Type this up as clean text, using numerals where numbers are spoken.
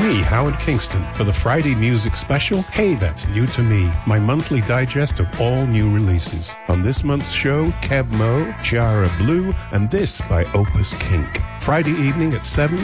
me, Howard Kingston, for the Friday Music Special, Hey That's New to Me, my monthly digest of all new releases. On this month's show, Keb Mo, Chiara Blue, and this by Opus Kink. Friday evening at 7